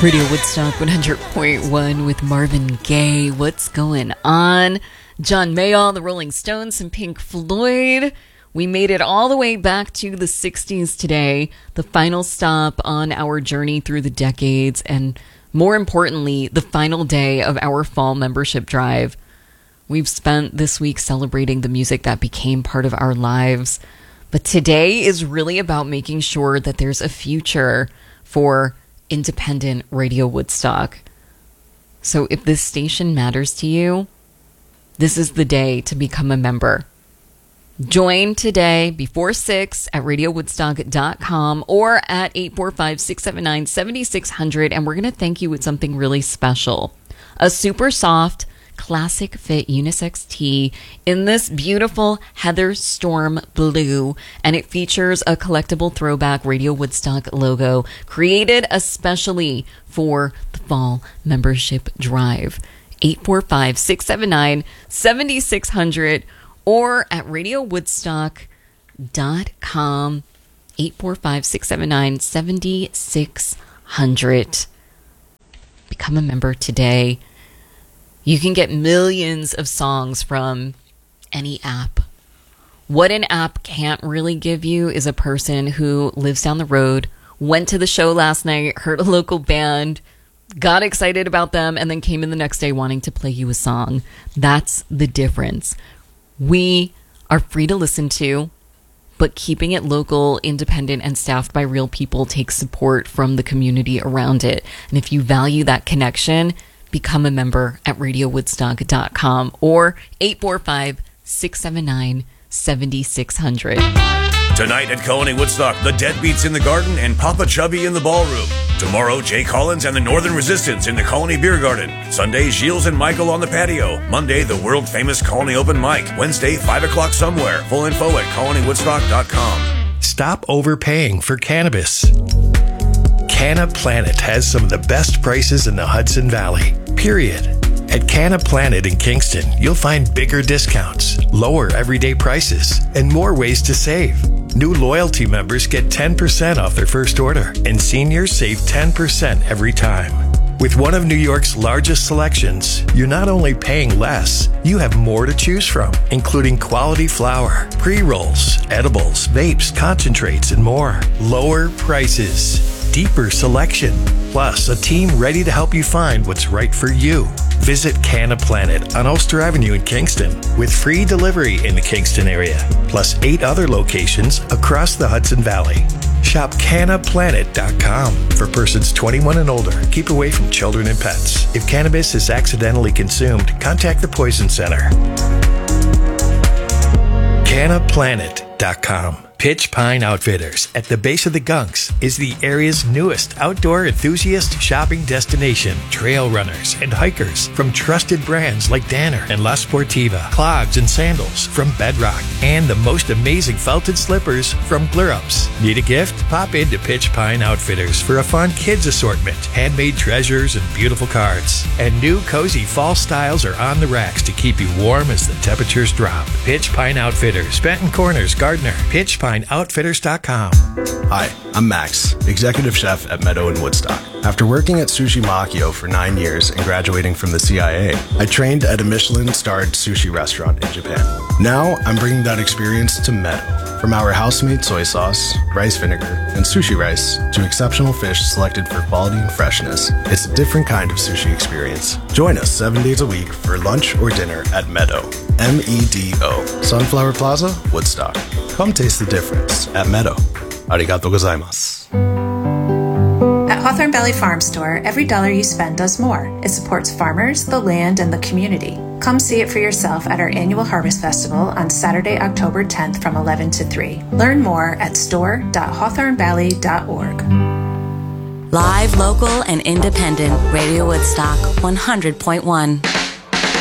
Radio Woodstock 100.1 with Marvin Gaye. What's going on? John Mayall, the Rolling Stones, and Pink Floyd. We made it all the way back to the 60s today, the final stop on our journey through the decades, and more importantly, the final day of our fall membership drive. We've spent this week celebrating the music that became part of our lives, but today is really about making sure that there's a future for independent Radio Woodstock. So if this station matters to you, this is the day to become a member. Join today before 6 at radiowoodstock.com or at 845-679-7600, and we're going to thank you with something really special. A super soft classic fit unisex tee in this beautiful Heather Storm blue, and it features a collectible throwback Radio Woodstock logo created especially for the fall membership drive. 845-679-7600 or at radiowoodstock.com. 845-679-7600. Become a member today. You can get millions of songs from any app. What an app can't really give you is a person who lives down the road, went to the show last night, heard a local band, got excited about them, and then came in the next day wanting to play you a song. That's the difference. We are free to listen to, but keeping it local, independent, and staffed by real people takes support from the community around it. And if you value that connection, become a member at radiowoodstock.com or 845-679-7600. Tonight at Colony Woodstock, the Deadbeats in the Garden and Papa Chubby in the Ballroom. Tomorrow, Jay Collins and the Northern Resistance in the Colony Beer Garden. Sunday, Gilles and Michael on the patio. Monday, the world-famous Colony Open Mic. Wednesday, 5 o'clock somewhere. Full info at colonywoodstock.com. Stop overpaying for cannabis. Canna Planet has some of the best prices in the Hudson Valley, period. At Canna Planet in Kingston, you'll find bigger discounts, lower everyday prices, and more ways to save. New loyalty members get 10% off their first order, and seniors save 10% every time. With one of New York's largest selections, you're not only paying less, you have more to choose from, including quality flower, pre-rolls, edibles, vapes, concentrates, and more. Lower prices, deeper selection, plus a team ready to help you find what's right for you. Visit Canna Planet on Ulster Avenue in Kingston with free delivery in the Kingston area, plus 8 other locations across the Hudson Valley. Shop cannaplanet.com for persons 21 and older. Keep away from children and pets. If cannabis is accidentally consumed, contact the Poison Center. cannaplanet.com. Pitch Pine Outfitters at the base of the Gunks is the area's newest outdoor enthusiast shopping destination. Trail runners and hikers from trusted brands like Danner and La Sportiva, clogs and sandals from Bedrock, and the most amazing felted slippers from Glurups. Need a gift? Pop into Pitch Pine Outfitters for a fun kids assortment, handmade treasures and beautiful cards. And new cozy fall styles are on the racks to keep you warm as the temperatures drop. Pitch Pine Outfitters, Benton Corners, Gardner. PitchPineOutfitters.com. Hi, I'm Max, executive chef at Meadow in Woodstock. After working at Sushi Makio for 9 years and graduating from the CIA, I trained at a Michelin-starred sushi restaurant in Japan. Now, I'm bringing that experience to Meadow. From our house-made soy sauce, rice vinegar, and sushi rice, to exceptional fish selected for quality and freshness, it's a different kind of sushi experience. Join us 7 days a week for lunch or dinner at Meadow. MEDO. Sunflower Plaza, Woodstock. Come taste the difference at Meadow. Arigato gozaimasu. At Hawthorne Valley Farm Store, every dollar you spend does more. It supports farmers, the land, and the community. Come see it for yourself at our annual Harvest Festival on Saturday, October 10th from 11 to 3. Learn more at store.hawthornevalley.org. Live, local, and independent. Radio Woodstock 100.1.